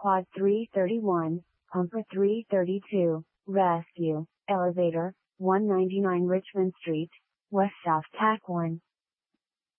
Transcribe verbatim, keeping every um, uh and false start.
Quad three thirty-one, Pumper three thirty-two, Rescue, Elevator, one ninety-nine Richmond Street, West South Tack one.